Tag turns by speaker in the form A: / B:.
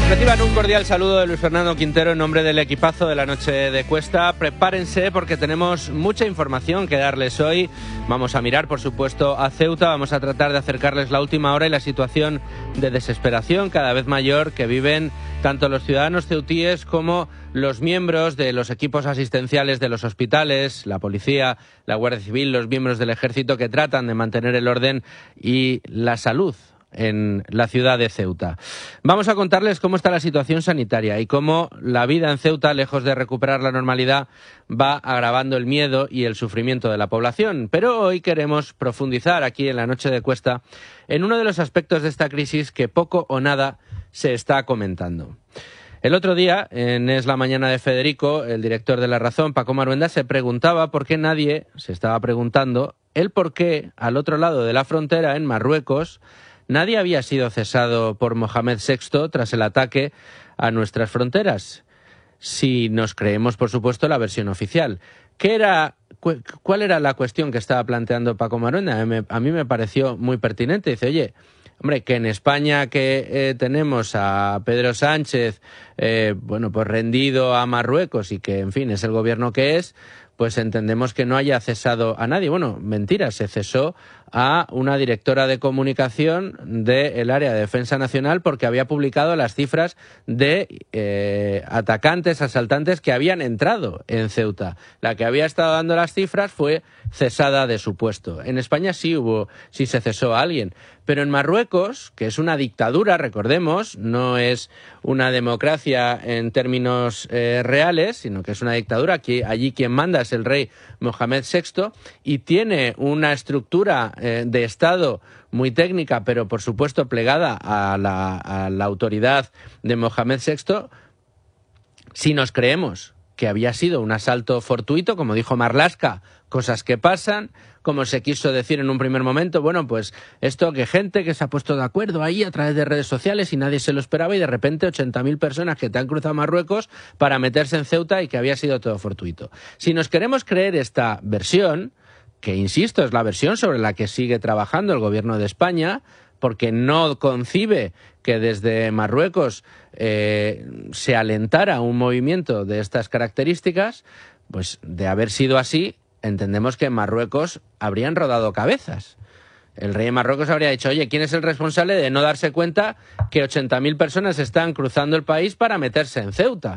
A: Reciban un cordial saludo de Luis Fernando Quintero en nombre del equipazo de la noche de Cuesta. Prepárense porque tenemos mucha información que darles hoy. Vamos a mirar, por supuesto, a Ceuta. Vamos a tratar de acercarles la última hora y la situación de desesperación cada vez mayor que viven tanto los ciudadanos ceutíes como los miembros de los equipos asistenciales de los hospitales, la policía, la Guardia Civil, los miembros del Ejército que tratan de mantener el orden y la salud en la ciudad de Ceuta. Vamos a contarles cómo está la situación sanitaria y cómo la vida en Ceuta, lejos de recuperar la normalidad, va agravando el miedo y el sufrimiento de la población. Pero hoy queremos profundizar aquí en la noche de Cuesta en uno de los aspectos de esta crisis que poco o nada se está comentando. El otro día, en Es la Mañana de Federico, el director de La Razón, Paco Maruenda, se preguntaba por qué nadie se estaba preguntando el por qué, al otro lado de la frontera, en Marruecos, nadie había sido cesado por Mohamed VI tras el ataque a nuestras fronteras, si nos creemos, por supuesto, la versión oficial. ¿Cuál era la cuestión que estaba planteando Paco Maruenda? A mí me pareció muy pertinente. Dice, oye, hombre, que en España que tenemos a Pedro Sánchez, pues rendido a Marruecos y que, en fin, es el gobierno que es, pues entendemos que no haya cesado a nadie. Bueno, mentira, se cesó a una directora de comunicación del área de defensa nacional porque había publicado las cifras de atacantes, asaltantes que habían entrado en Ceuta. La que había estado dando las cifras fue cesada de su puesto. En España sí se cesó a alguien, pero en Marruecos, que es una dictadura, recordemos, no es una democracia en términos reales, sino que es una dictadura, que allí quien manda es el rey Mohamed VI y tiene una estructura de Estado muy técnica, pero por supuesto plegada a la autoridad de Mohamed VI. Si nos creemos que había sido un asalto fortuito, como dijo Marlaska, cosas que pasan, como se quiso decir en un primer momento, bueno, pues esto que gente que se ha puesto de acuerdo ahí a través de redes sociales y nadie se lo esperaba y de repente 80.000 personas que te han cruzado Marruecos para meterse en Ceuta y que había sido todo fortuito. Si nos queremos creer esta versión, que insisto, es la versión sobre la que sigue trabajando el gobierno de España, porque no concibe que desde Marruecos se alentara un movimiento de estas características, pues de haber sido así, entendemos que en Marruecos habrían rodado cabezas. El rey de Marruecos habría dicho, oye, ¿quién es el responsable de no darse cuenta que 80.000 personas están cruzando el país para meterse en Ceuta?